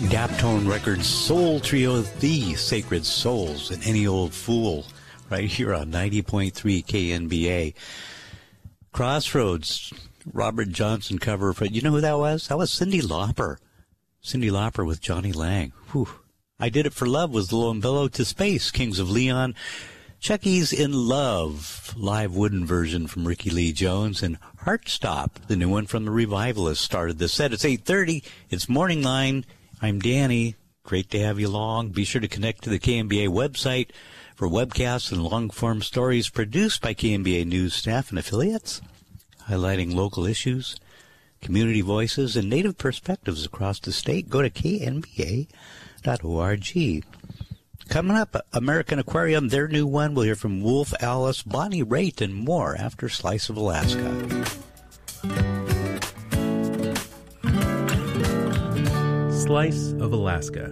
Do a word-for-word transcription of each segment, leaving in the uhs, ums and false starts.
Daptone Records Soul Trio, The Sacred Souls, and Any Old Fool, right here on ninety point three K N B A. Crossroads, Robert Johnson cover. For, you know who that was? That was Cyndi Lauper. Cyndi Lauper with Johnny Lang. Whew. I Did It for Love was Low and Bellow to Space, Kings of Leon. Chucky's in Love, live wooden version from Ricky Lee Jones, and Heartstop, the new one from the Revivalists, started the set. It's eight thirty. It's Morning Line. I'm Danny. Great to have you along. Be sure to connect to the K N B A website for webcasts and long-form stories produced by K N B A News staff and affiliates, highlighting local issues, community voices, and native perspectives across the state. Go to K N B A dot org. Coming up, American Aquarium, their new one. We'll hear from Wolf Alice, Bonnie Raitt, and more after Slice of Alaska. Slice of Alaska.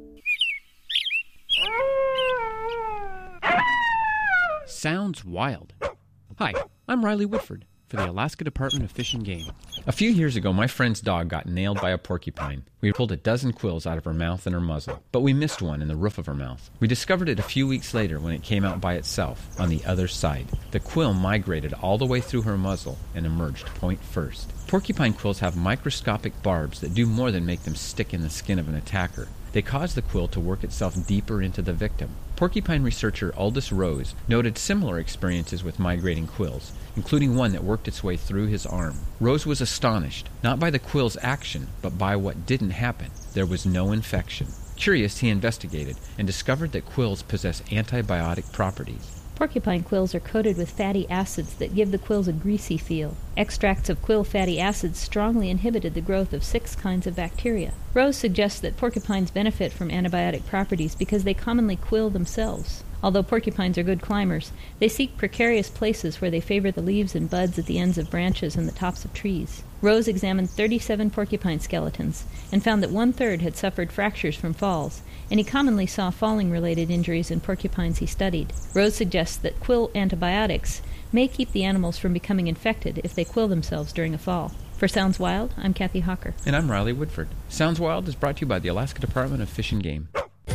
Sounds wild. Hi, I'm Riley Whitford for the Alaska Department of Fish and Game. A few years ago, my friend's dog got nailed by a porcupine. We pulled a dozen quills out of her mouth and her muzzle, but we missed one in the roof of her mouth. We discovered it a few weeks later when it came out by itself on the other side. The quill migrated all the way through her muzzle and emerged point first. Porcupine quills have microscopic barbs that do more than make them stick in the skin of an attacker. They cause the quill to work itself deeper into the victim. Porcupine researcher Aldous Rose noted similar experiences with migrating quills, including one that worked its way through his arm. Rose was astonished, not by the quill's action, but by what didn't happen. There was no infection. Curious, he investigated and discovered that quills possess antibiotic properties. Porcupine quills are coated with fatty acids that give the quills a greasy feel. Extracts of quill fatty acids strongly inhibited the growth of six kinds of bacteria. Rose suggests that porcupines benefit from antibiotic properties because they commonly quill themselves. Although porcupines are good climbers, they seek precarious places where they favor the leaves and buds at the ends of branches and the tops of trees. Rose examined thirty-seven porcupine skeletons and found that one-third had suffered fractures from falls, and he commonly saw falling-related injuries in porcupines he studied. Rose suggests that quill antibiotics may keep the animals from becoming infected if they quill themselves during a fall. For Sounds Wild, I'm Kathy Hawker. And I'm Riley Woodford. Sounds Wild is brought to you by the Alaska Department of Fish and Game.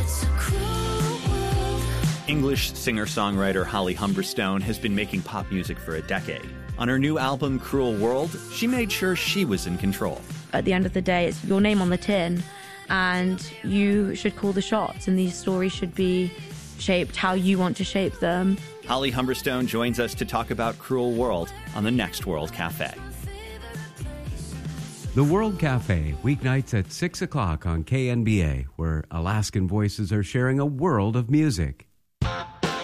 English singer-songwriter Holly Humberstone has been making pop music for a decade. On her new album, Cruel World, she made sure she was in control. At the end of the day, it's your name on the tin, and you should call the shots, and these stories should be shaped how you want to shape them. Holly Humberstone joins us to talk about Cruel World on the Next World Cafe. The World Cafe, weeknights at six o'clock on K N B A, where Alaskan voices are sharing a world of music.